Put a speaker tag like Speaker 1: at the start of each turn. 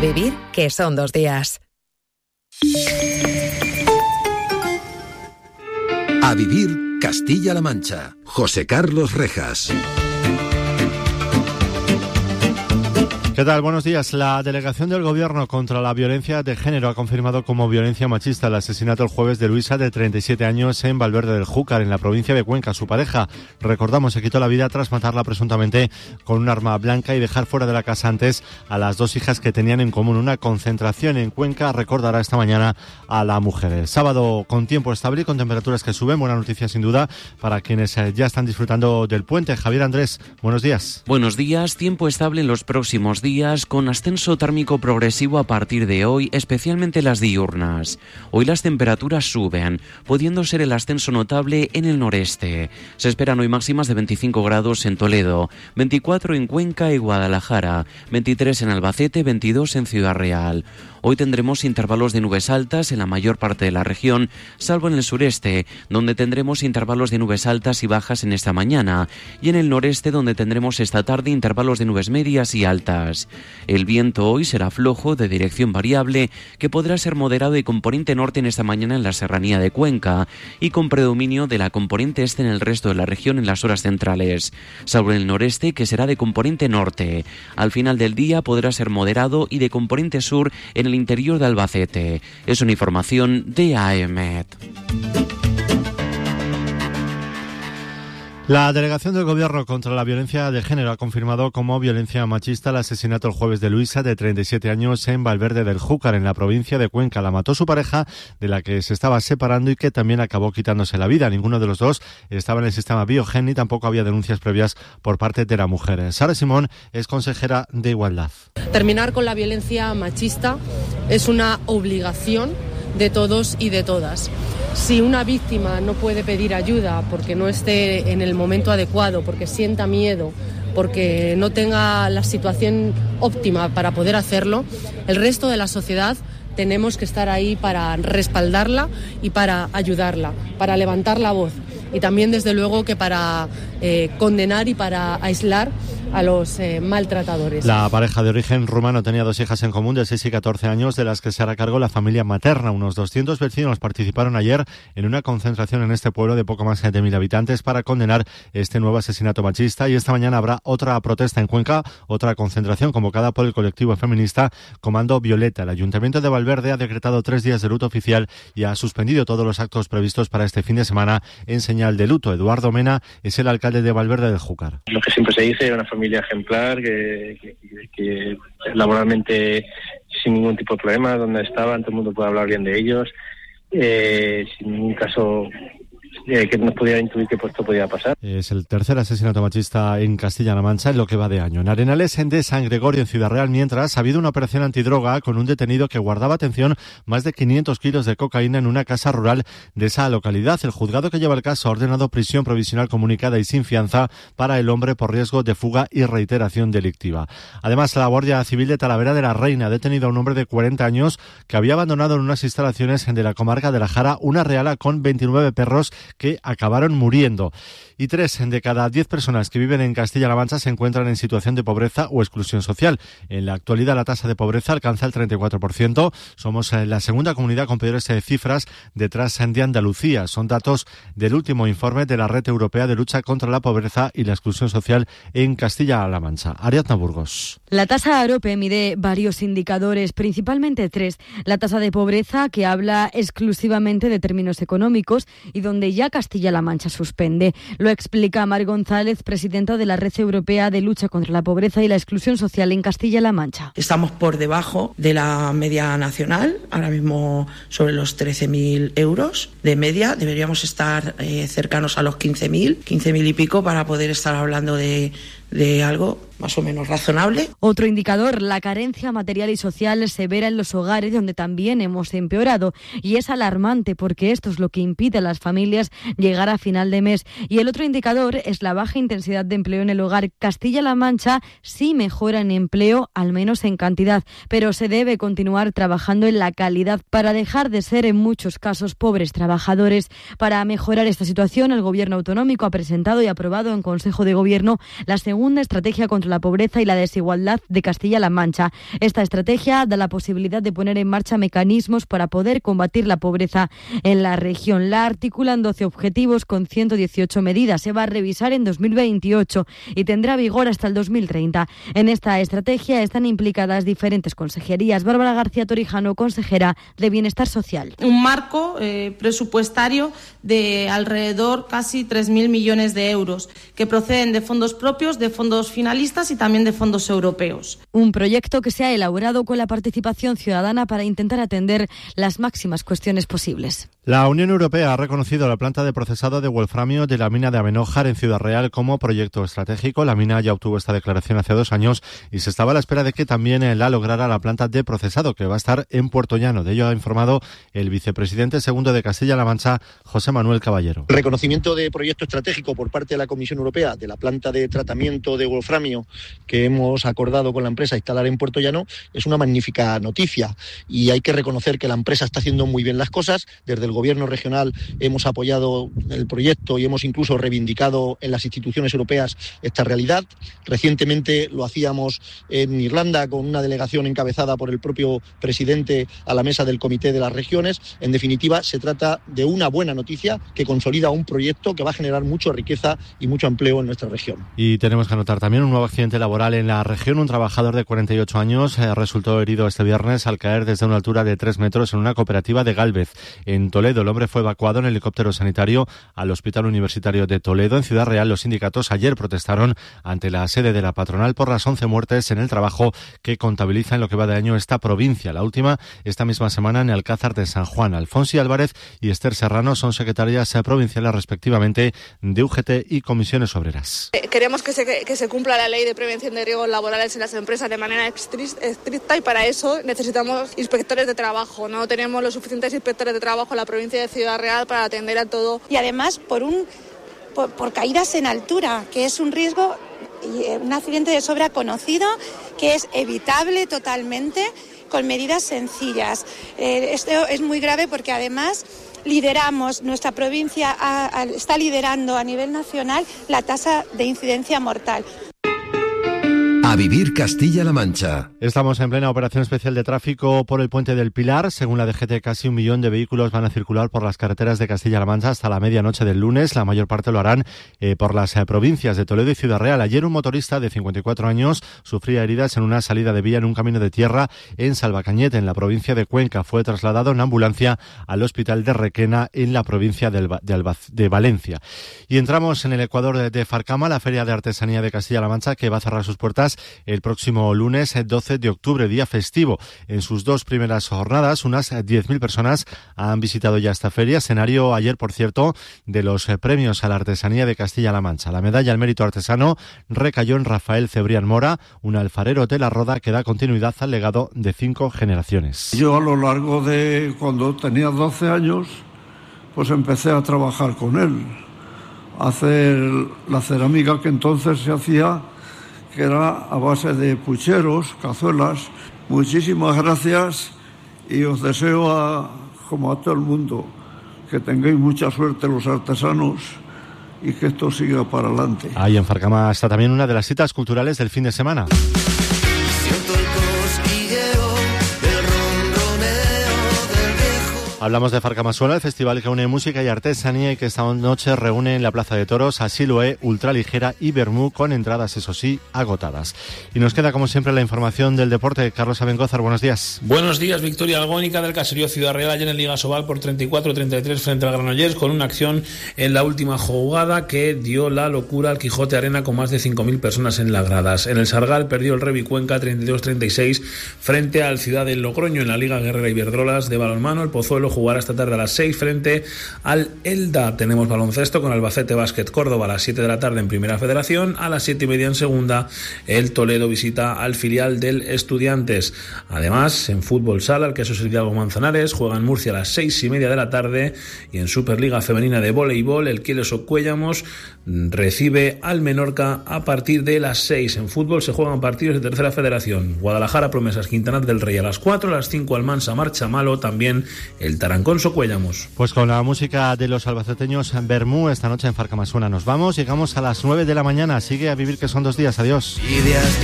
Speaker 1: vivir, que son 2 días.
Speaker 2: A vivir Castilla-La Mancha. José Carlos Rejas.
Speaker 3: ¿Qué tal? Buenos días. La delegación del Gobierno contra la violencia de género ha confirmado como violencia machista el asesinato el jueves de Luisa, de 37 años, en Valverde del Júcar, en la provincia de Cuenca. Su pareja, recordamos, se quitó la vida tras matarla presuntamente con un arma blanca y dejar fuera de la casa antes a las 2 hijas que tenían en común. Una concentración en Cuenca recordará esta mañana a la mujer. Sábado con tiempo estable y con temperaturas que suben. Buena noticia sin duda para quienes ya están disfrutando del puente. Javier Andrés, buenos días.
Speaker 4: Buenos días. Tiempo estable en los próximos días, con ascenso térmico progresivo a partir de hoy, especialmente las diurnas. Hoy las temperaturas suben, pudiendo ser el ascenso notable en el noreste. Se esperan hoy máximas de 25 grados en Toledo, 24 en Cuenca y Guadalajara, 23 en Albacete, 22 en Ciudad Real. Hoy tendremos intervalos de nubes altas en la mayor parte de la región, salvo en el sureste, donde tendremos intervalos de nubes altas y bajas en esta mañana, y en el noreste, donde tendremos esta tarde intervalos de nubes medias y altas. El viento hoy será flojo, de dirección variable, que podrá ser moderado y componente norte en esta mañana en la serranía de Cuenca, y con predominio de la componente este en el resto de la región en las horas centrales, salvo en el noreste, que será de componente norte. Al final del día podrá ser moderado y de componente sur en el interior de Albacete. Es una información de AEMET.
Speaker 3: La delegación del Gobierno contra la violencia de género ha confirmado como violencia machista el asesinato el jueves de Luisa, de 37 años, en Valverde del Júcar, en la provincia de Cuenca. La mató su pareja, de la que se estaba separando y que también acabó quitándose la vida. Ninguno de los dos estaba en el sistema Biogen y tampoco había denuncias previas por parte de la mujer. Sara Simón es consejera de Igualdad.
Speaker 5: Terminar con la violencia machista es una obligación de todos y de todas. Si una víctima no puede pedir ayuda porque no esté en el momento adecuado, porque sienta miedo, porque no tenga la situación óptima para poder hacerlo, el resto de la sociedad tenemos que estar ahí para respaldarla y para ayudarla, para levantar la voz y también, desde luego, que para condenar y para aislar a los maltratadores.
Speaker 3: La pareja de origen rumano tenía 2 hijas en común de 6 y 14 años, de las que se hará cargo la familia materna. Unos 200 vecinos participaron ayer en una concentración en este pueblo de poco más de 1.000 habitantes para condenar este nuevo asesinato machista, y esta mañana habrá otra protesta en Cuenca, otra concentración convocada por el colectivo feminista Comando Violeta. El Ayuntamiento de Valverde ha decretado 3 días de luto oficial y ha suspendido todos los actos previstos para este fin de semana en señal de luto. Eduardo Mena es el alcalde de Valverde del Júcar.
Speaker 6: Lo que siempre se dice, una familia ejemplar, que laboralmente sin ningún tipo de problema, donde estaban, todo el mundo puede hablar bien de ellos, sin ningún caso que nos pudiera intuir que esto podía pasar.
Speaker 3: Es el tercer asesinato machista en Castilla-La Mancha en lo que va de año. En Arenales de San Gregorio, en Ciudad Real, mientras, ha habido una operación antidroga con un detenido que guardaba, atención, más de 500 kilos de cocaína en una casa rural de esa localidad. El juzgado que lleva el caso ha ordenado prisión provisional comunicada y sin fianza para el hombre por riesgo de fuga y reiteración delictiva. Además, la Guardia Civil de Talavera de la Reina ha detenido a un hombre de 40 años que había abandonado en unas instalaciones de la comarca de la Jara una reala con 29 perros que acabaron muriendo. Y 3 de cada 10 personas que viven en Castilla-La Mancha se encuentran en situación de pobreza o exclusión social. En la actualidad, la tasa de pobreza alcanza el 34%. Somos la segunda comunidad con peores cifras, detrás de Andalucía. Son datos del último informe de la Red Europea de Lucha contra la Pobreza y la Exclusión Social en Castilla-La Mancha. Ariadna Burgos.
Speaker 7: La tasa AROPE mide varios indicadores, principalmente 3. La tasa de pobreza, que habla exclusivamente de términos económicos y donde ya Castilla-La Mancha suspende. Lo explica Mar González, presidenta de la Red Europea de Lucha contra la Pobreza y la Exclusión Social en Castilla-La Mancha.
Speaker 8: Estamos por debajo de la media nacional, ahora mismo sobre los 13.000 euros de media. Deberíamos estar cercanos a los 15.000 y pico para poder estar hablando de algo más o menos razonable.
Speaker 7: Otro indicador, la carencia material y social severa en los hogares, donde también hemos empeorado, y es alarmante porque esto es lo que impide a las familias llegar a final de mes. Y el otro indicador es la baja intensidad de empleo en el hogar. Castilla-La Mancha sí mejora en empleo, al menos en cantidad, pero se debe continuar trabajando en la calidad para dejar de ser en muchos casos pobres trabajadores. Para mejorar esta situación, el Gobierno autonómico ha presentado y aprobado en Consejo de Gobierno la segunda segunda estrategia contra la pobreza y la desigualdad de Castilla-La Mancha. Esta estrategia da la posibilidad de poner en marcha mecanismos para poder combatir la pobreza en la región. La articulan 12 objetivos con 118 medidas. Se va a revisar en 2028 y tendrá vigor hasta el 2030. En esta estrategia están implicadas diferentes consejerías. Bárbara García Torijano, consejera de Bienestar Social.
Speaker 9: Un marco presupuestario de alrededor casi 3.000 millones de euros que proceden de fondos propios, de fondos finalistas y también de fondos europeos.
Speaker 7: Un proyecto que se ha elaborado con la participación ciudadana para intentar atender las máximas cuestiones posibles.
Speaker 3: La Unión Europea ha reconocido la planta de procesado de wolframio de la mina de Abenójar en Ciudad Real como proyecto estratégico. La mina ya obtuvo esta declaración hace 2 años y se estaba a la espera de que también la lograra la planta de procesado, que va a estar en Puerto Llano. De ello ha informado el vicepresidente segundo de Castilla-La Mancha, José Manuel Caballero.
Speaker 10: El reconocimiento de proyecto estratégico por parte de la Comisión Europea de la planta de tratamiento de wolframio que hemos acordado con la empresa instalar en Puerto Llano es una magnífica noticia, y hay que reconocer que la empresa está haciendo muy bien las cosas. Desde el Gobierno regional hemos apoyado el proyecto y hemos incluso reivindicado en las instituciones europeas esta realidad. Recientemente lo hacíamos en Irlanda con una delegación encabezada por el propio presidente a la mesa del Comité de las Regiones. En definitiva, se trata de una buena noticia que consolida un proyecto que va a generar mucha riqueza y mucho empleo en nuestra región.
Speaker 3: Y tenemos que anotar también un nuevo accidente laboral en la región. Un trabajador de 48 años resultó herido este viernes al caer desde una altura de 3 metros en una cooperativa de Gálvez, en Toledo. El hombre fue evacuado en helicóptero sanitario al Hospital Universitario de Toledo. En Ciudad Real, los sindicatos ayer protestaron ante la sede de la patronal por las 11 muertes en el trabajo que contabiliza en lo que va de año esta provincia. La última, esta misma semana, en Alcázar de San Juan. Alfonsi Álvarez y Esther Serrano son secretarias provinciales respectivamente de UGT y Comisiones Obreras.
Speaker 11: Queremos que se cumpla la ley de prevención de riesgos laborales en las empresas de manera estricta, y para eso necesitamos inspectores de trabajo. No tenemos los suficientes inspectores de trabajo en la provincia de Ciudad Real para atender a todo.
Speaker 12: Y además por caídas en altura, que es un riesgo y un accidente de sobra conocido, que es evitable totalmente con medidas sencillas. Esto es muy grave porque además nuestra provincia está liderando a nivel nacional la tasa de incidencia mortal.
Speaker 2: A vivir Castilla-La Mancha.
Speaker 3: Estamos en plena operación especial de tráfico por el Puente del Pilar. Según la DGT, casi 1 millón de vehículos van a circular por las carreteras de Castilla-La Mancha hasta la medianoche del lunes. La mayor parte lo harán por las provincias de Toledo y Ciudad Real. Ayer un motorista de 54 años sufría heridas en una salida de vía en un camino de tierra en Salvacañete, en la provincia de Cuenca. Fue trasladado en ambulancia al hospital de Requena, en la provincia de Valencia. Y entramos en el Ecuador de Farcama, la Feria de Artesanía de Castilla-La Mancha, que va a cerrar sus puertas el próximo lunes 12 de octubre, día festivo. En sus 2 primeras jornadas, unas 10.000 personas han visitado ya esta feria, escenario ayer, por cierto, de los premios a la artesanía de Castilla-La Mancha. La medalla al mérito artesano recayó en Rafael Cebrián Mora, un alfarero de la Roda que da continuidad al legado de 5 generaciones.
Speaker 13: Yo, a lo largo de cuando tenía 12 años, pues empecé a trabajar con él, a hacer la cerámica que entonces se hacía, que era a base de pucheros, cazuelas. Muchísimas gracias, y os deseo, como a todo el mundo, que tengáis mucha suerte los artesanos y que esto siga para adelante.
Speaker 3: Ahí en Farcama está también una de las citas culturales del fin de semana. Hablamos de Farcamasuela, el festival que une música y artesanía y que esta noche reúne en la Plaza de Toros a Siloé, Ultraligera y Bermú, con entradas, eso sí, agotadas. Y nos queda, como siempre, la información del deporte. Carlos Abengózar, buenos días.
Speaker 14: Buenos días. Victoria agónica del Caserío Ciudad Real ayer en Liga Sobal por 34-33 frente al Granollers, con una acción en la última jugada que dio la locura al Quijote Arena, con más de 5.000 personas en las gradas. En el Sargal perdió el Revi Cuenca 32-36 frente al Ciudad del Logroño. En la Liga Guerrera Iberdrolas de balonmano, el Pozuelo jugará esta tarde a las 6 frente al Elda. Tenemos baloncesto con Albacete Básquet Córdoba a las 7 de la tarde en Primera Federación. A las 7:30 en Segunda, el Toledo visita al filial del Estudiantes. Además, en fútbol sala, el Quesos Hidalgo Manzanares juega en Murcia a las 6:30 de la tarde, y en Superliga Femenina de Voleibol, el Quieles Ocuellamos recibe al Menorca a partir de las 6. En fútbol se juegan partidos de Tercera Federación. Guadalajara Promesas Quintanar del Rey a las 4, a las 5 Almansa Marcha Malo, también el necesitarán. Conso Cuellamos.
Speaker 3: Pues con la música de los albaceteños Bermú, esta noche en Farcamasuena nos vamos. Llegamos a las 9 de la mañana. Sigue a vivir, que son 2 días. Adiós.